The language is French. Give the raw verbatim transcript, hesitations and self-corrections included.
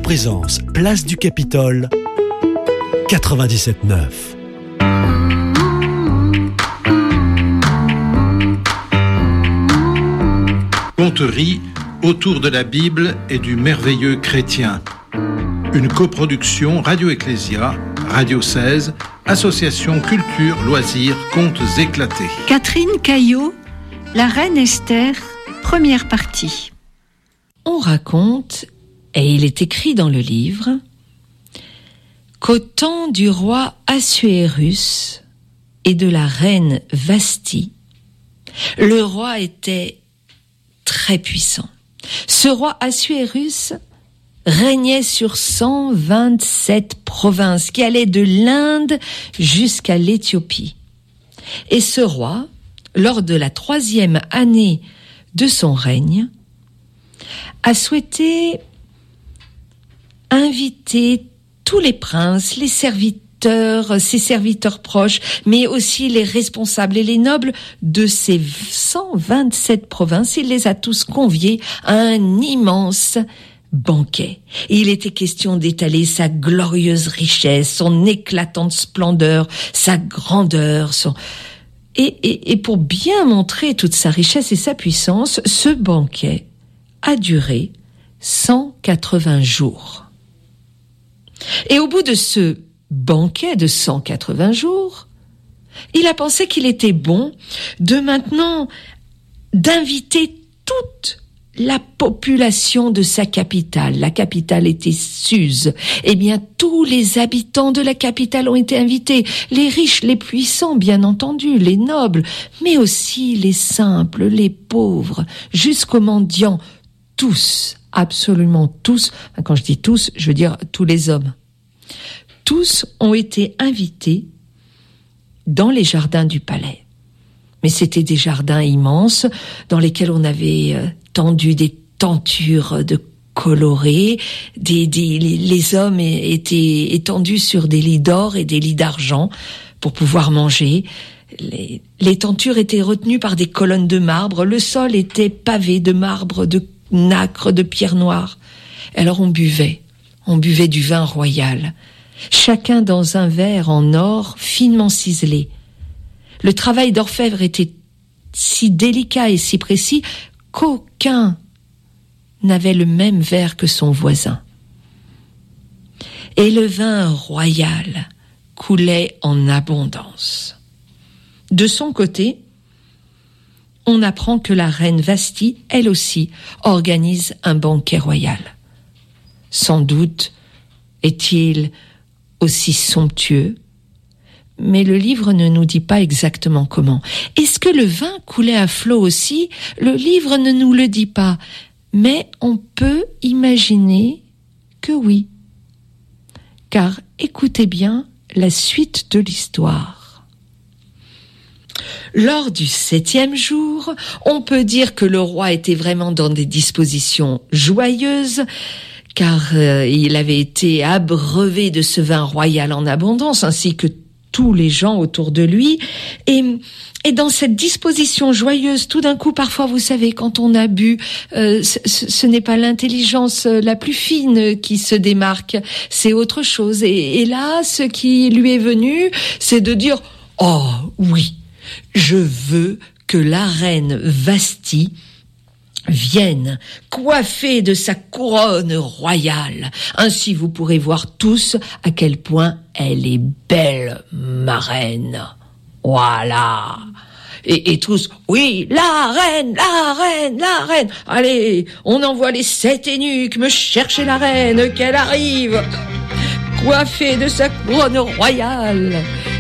Présence, place du Capitole, quatre-vingt-dix-sept neuf. Conterie autour de la Bible et du merveilleux chrétien. Une coproduction Radio Ecclésia, Radio seize, Association Culture, Loisirs, Contes éclatés. Catherine Caillot, La Reine Esther, première partie. On raconte, et il est écrit dans le livre, qu'au temps du roi Assuérus et de la reine Vasthi, le roi était très puissant. Ce roi Assuérus régnait sur cent vingt-sept provinces qui allaient de l'Inde jusqu'à l'Éthiopie. Et ce roi, lors de la troisième année de son règne, a souhaité inviter tous les princes, les serviteurs, ses serviteurs proches, mais aussi les responsables et les nobles de ces cent vingt-sept provinces. Il les a tous conviés à un immense banquet. Et il était question d'étaler sa glorieuse richesse, son éclatante splendeur, sa grandeur, son... Et, et, et pour bien montrer toute sa richesse et sa puissance, ce banquet a duré cent quatre-vingts jours. Et au bout de ce banquet de cent quatre-vingts jours, il a pensé qu'il était bon de maintenant d'inviter toute la population de sa capitale. La capitale était Suse. Eh bien, tous les habitants de la capitale ont été invités. Les riches, les puissants, bien entendu, les nobles, mais aussi les simples, les pauvres, jusqu'aux mendiants. Tous, absolument tous, quand je dis tous, je veux dire tous les hommes. Tous ont été invités dans les jardins du palais. Mais c'était des jardins immenses dans lesquels on avait euh, tendu des tentures de colorées. Des, des, les, les hommes étaient étendus sur des lits d'or et des lits d'argent pour pouvoir manger. Les, les tentures étaient retenues par des colonnes de marbre. Le sol était pavé de marbre, de nacre, de pierre noire. Alors on buvait, on buvait du vin royal, chacun dans un verre en or finement ciselé. Le travail d'orfèvre était si délicat et si précis qu'aucun n'avait le même verre que son voisin. Et le vin royal coulait en abondance. De son côté, on apprend que la reine Vasthi, elle aussi, organise un banquet royal. Sans doute est-il aussi somptueux, mais le livre ne nous dit pas exactement comment. Est-ce que le vin coulait à flot aussi ? Le livre ne nous le dit pas, mais on peut imaginer que oui. Car écoutez bien la suite de l'histoire. Lors du septième jour, on peut dire que le roi était vraiment dans des dispositions joyeuses, car euh, il avait été abreuvé de ce vin royal en abondance, ainsi que tous les gens autour de lui. Et, et dans cette disposition joyeuse, tout d'un coup, parfois, vous savez, quand on a bu, euh, ce, ce n'est pas l'intelligence la plus fine qui se démarque, c'est autre chose. Et, et là, ce qui lui est venu, c'est de dire « Oh, oui !» Je veux que la reine Vasthi vienne coiffée de sa couronne royale. Ainsi, vous pourrez voir tous à quel point elle est belle, ma reine. Voilà. Et, et tous, oui, la reine, la reine, la reine. Allez, on envoie les sept eunuques me chercher la reine, qu'elle arrive, coiffée de sa couronne royale.